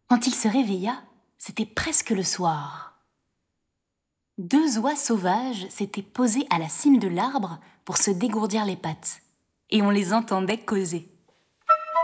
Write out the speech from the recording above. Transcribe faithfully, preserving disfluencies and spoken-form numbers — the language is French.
Quand il se réveilla, c'était presque le soir. Deux oies sauvages s'étaient posées à la cime de l'arbre pour se dégourdir les pattes, et on les entendait causer.